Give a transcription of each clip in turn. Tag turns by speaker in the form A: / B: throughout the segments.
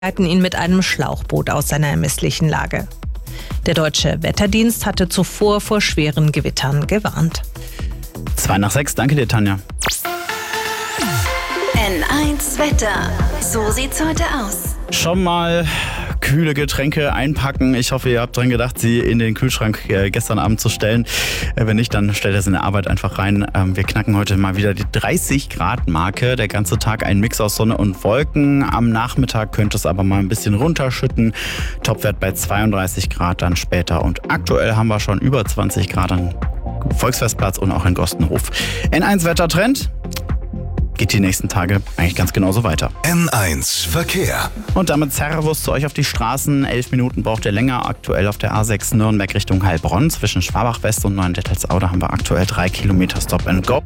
A: leiten ihn mit einem Schlauchboot aus seiner ermesslichen Lage. Der deutsche Wetterdienst hatte zuvor vor schweren Gewittern gewarnt.
B: 5:02, danke dir, Tanja.
C: N1 Wetter. So sieht's heute aus.
B: Schon mal kühle Getränke einpacken. Ich hoffe, ihr habt dran gedacht, sie in den Kühlschrank gestern Abend zu stellen. Wenn nicht, dann stellt ihr sie in der Arbeit einfach rein. Wir knacken heute mal wieder die 30-Grad-Marke. Der ganze Tag ein Mix aus Sonne und Wolken. Am Nachmittag könnte es aber mal ein bisschen runterschütten. Topwert bei 32 Grad dann später. Und aktuell haben wir schon über 20 Grad an Volksfestplatz und auch in Gostenhof. N1 Wettertrend geht die nächsten Tage eigentlich ganz genauso weiter.
D: N1 Verkehr.
B: Und damit Servus zu euch auf die Straßen. 11 Minuten braucht ihr länger. Aktuell auf der A6 Nürnberg Richtung Heilbronn. Zwischen Schwabach West und Neuendettelsau, da haben wir aktuell 3 Kilometer Stop and Go.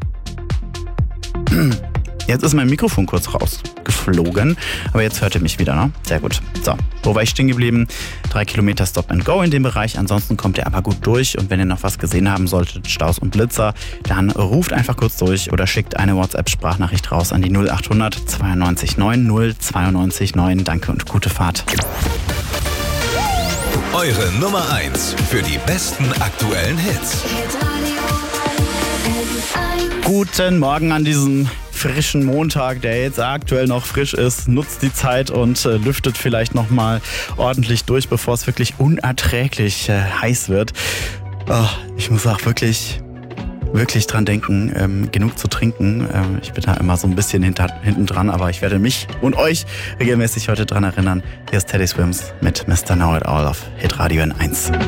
B: Jetzt ist mein Mikrofon kurz rausgeflogen, aber jetzt hört ihr mich wieder, ne? Sehr gut. So, wo war ich stehen geblieben? 3 Kilometer Stop and Go in dem Bereich. Ansonsten kommt ihr aber gut durch. Und wenn ihr noch was gesehen haben solltet, Staus und Blitzer, dann ruft einfach kurz durch oder schickt eine WhatsApp-Sprachnachricht raus an die 0800 92 9 092 9. Danke und gute Fahrt.
D: Eure Nummer 1 für die besten aktuellen Hits.
B: Guten Morgen an diesem frischen Montag, der jetzt aktuell noch frisch ist. Nutzt die Zeit und lüftet vielleicht nochmal ordentlich durch, bevor es wirklich unerträglich heiß wird. Oh, ich muss auch wirklich dran denken, genug zu trinken. Ich bin da immer so ein bisschen hinten dran, aber ich werde mich und euch regelmäßig heute dran erinnern. Hier ist Teddy Swims mit Mr. Know It All auf Hitradio N1.